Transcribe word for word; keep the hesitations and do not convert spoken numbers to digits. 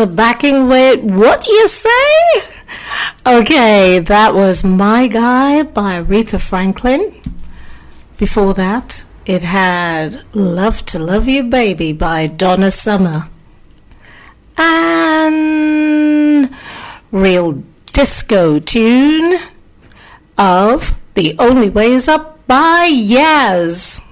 the backing with What You Say? Okay, that was My Guy by Aretha Franklin. Before that, it had Love to Love You Baby by Donna Summer. And real disco tune of The Only Way Is Up by Yaz.